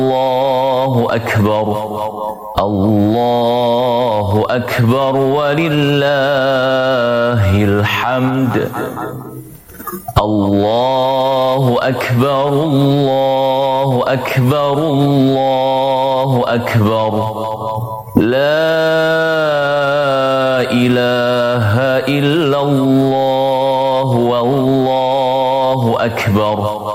الله أكبر الله أكبر ولله الحمد. الله أكبر الله أكبر الله أكبر. لا إله إلا الله والله أكبر.